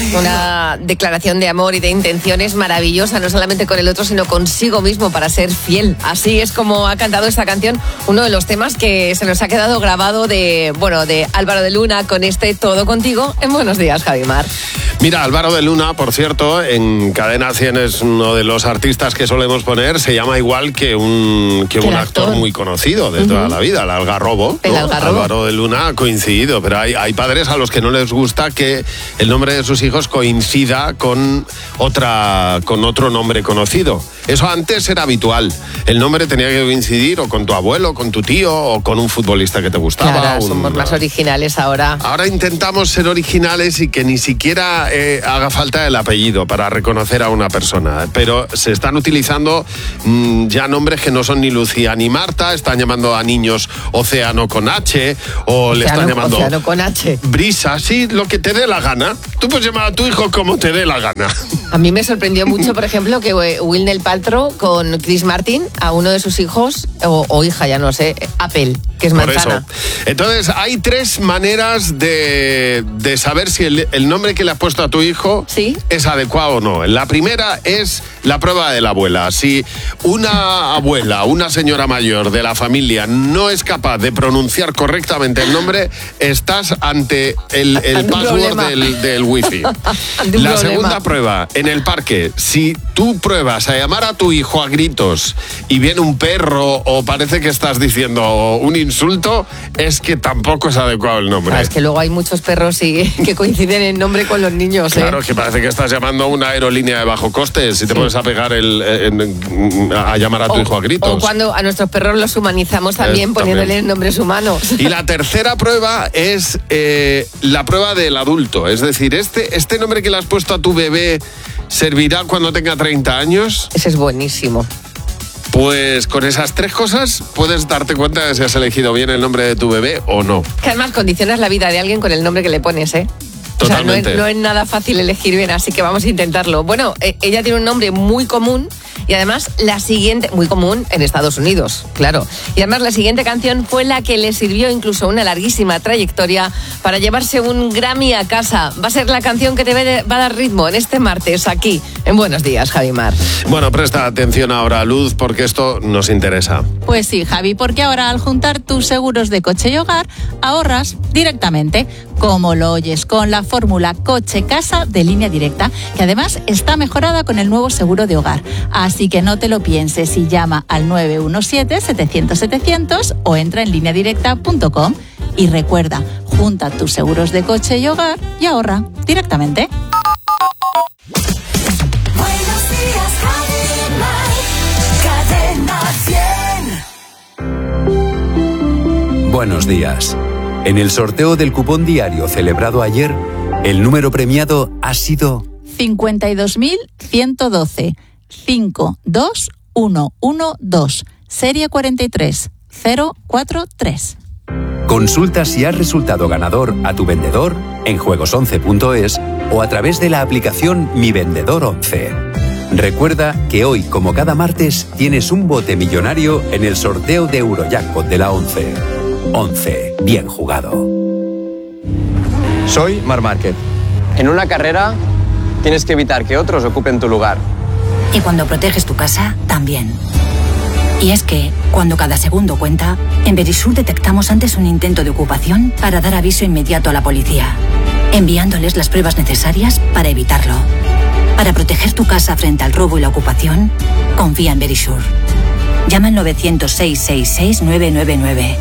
Una declaración de amor y de intenciones maravillosa, no solamente con el otro, sino consigo mismo para ser fiel. Así es como ha cantado esta canción, uno de los temas que se nos ha quedado grabado de Álvaro de Luna con este Todo Contigo en Buenos Días, Javi Mar. Mira, Álvaro de Luna, por cierto, en Cadena 100 es uno de los artistas que solemos poner, se llama igual que un actor muy conocido de toda la vida, el Algarrobo. El Algarrobo. Álvaro de Luna ha coincidido, pero hay padres a los que no les gusta que el nombre de sus hijos coincida con otro nombre conocido. Eso antes era habitual. El nombre tenía que coincidir o con tu abuelo, con tu tío o con un futbolista que te gustaba. Claro, somos más originales ahora. Ahora intentamos ser originales y que ni siquiera haga falta el apellido para reconocer a una persona. Pero se están utilizando ya nombres que no son ni Lucía ni Marta. Están llamando a niños Océano con H o le están llamando Océano con H. Brisa, sí, lo que te dé la gana. Tú puedes llamar a tu hijo como te dé la gana. A mí me sorprendió mucho, por ejemplo, que Gwyneth Paltrow con Chris Martin, a uno de sus hijos, o hija, ya no sé, Apple, que es manzana. Por eso. Entonces, hay tres maneras de saber si el nombre que le has puesto a tu hijo es adecuado o no. La primera es la prueba de la abuela. Si una abuela, una señora mayor de la familia no es capaz de pronunciar correctamente el nombre, estás ante el password del wifi. La segunda prueba, en el parque, si tú pruebas a llamar a tu hijo a gritos y viene un perro o parece que estás diciendo un insulto, es que tampoco es adecuado el nombre. Es que luego hay muchos perros que coinciden en nombre con los niños. Claro, es que parece que estás llamando a una aerolínea de bajo coste si te pones a pegar a llamar a tu hijo a gritos. O cuando a nuestros perros los humanizamos también poniéndoles nombres humanos. Y la tercera prueba es la prueba del adulto. Es decir, este nombre que le has puesto a tu bebé servirá cuando tenga 30 años. Ese es buenísimo. Pues con esas tres cosas puedes darte cuenta de si has elegido bien el nombre de tu bebé o no. Que además condicionas la vida de alguien con el nombre que le pones, ¿eh? Totalmente. O sea, no es nada fácil elegir bien, así que vamos a intentarlo. Bueno, ella tiene un nombre muy común y además la siguiente, muy común en Estados Unidos, claro. Y además la siguiente canción fue la que le sirvió incluso una larguísima trayectoria para llevarse un Grammy a casa. Va a ser la canción que te va a dar ritmo en este martes aquí en Buenos Días, Javi Mar. Bueno, presta atención ahora, Luz, porque esto nos interesa. Pues sí, Javi, porque ahora al juntar tus seguros de coche y hogar, ahorras directamente, como lo oyes, con la fórmula coche-casa de Línea Directa, que además está mejorada con el nuevo seguro de hogar. Así que no te lo pienses y llama al 917-700-700 o entra en lineadirecta.com. Y recuerda, junta tus seguros de coche y hogar y ahorra directamente. Buenos días, Javi Mar, Cadena 100. Buenos días. En el sorteo del cupón diario celebrado ayer, el número premiado ha sido 52.112 52112, serie 43043. Consulta si has resultado ganador a tu vendedor en juegos11.es o a través de la aplicación Mi Vendedor 11. Recuerda que hoy, como cada martes, tienes un bote millonario en el sorteo de Eurojackpot de la 11. 11. Bien jugado. Soy Marc Márquez. En una carrera tienes que evitar que otros ocupen tu lugar. Y cuando proteges tu casa, también. Y es que, cuando cada segundo cuenta, en Verisur detectamos antes un intento de ocupación para dar aviso inmediato a la policía, enviándoles las pruebas necesarias para evitarlo. Para proteger tu casa frente al robo y la ocupación, confía en Verisur. Llama al 900-666-999.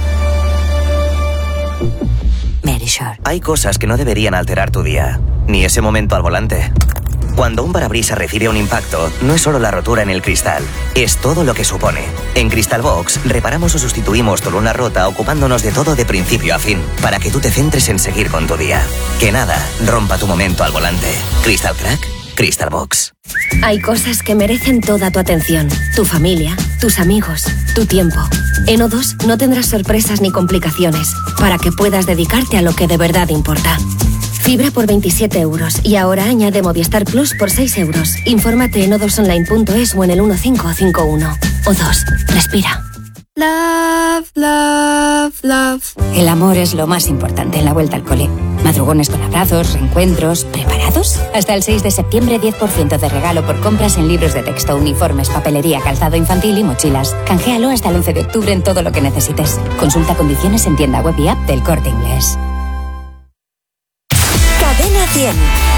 Verisur. Hay cosas que no deberían alterar tu día, ni ese momento al volante. Cuando un parabrisas recibe un impacto, no es solo la rotura en el cristal, es todo lo que supone. En Crystal Box reparamos o sustituimos tu luna rota ocupándonos de todo de principio a fin, para que tú te centres en seguir con tu día. Que nada rompa tu momento al volante. Crystal Crack, Crystal Box. Hay cosas que merecen toda tu atención. Tu familia, tus amigos, tu tiempo. En O2 no tendrás sorpresas ni complicaciones, para que puedas dedicarte a lo que de verdad importa. Fibra por 27 euros y ahora añade Movistar Plus por 6 euros. Infórmate en o2online.es o en el 1551. O2, respira. Love, love, love. El amor es lo más importante en la vuelta al cole. Madrugones con abrazos, reencuentros. ¿Preparados? Hasta el 6 de septiembre, 10% de regalo por compras en libros de texto, uniformes, papelería, calzado infantil y mochilas. Canjealo hasta el 11 de octubre en todo lo que necesites. Consulta condiciones en tienda web y app del Corte Inglés. Cadena 100.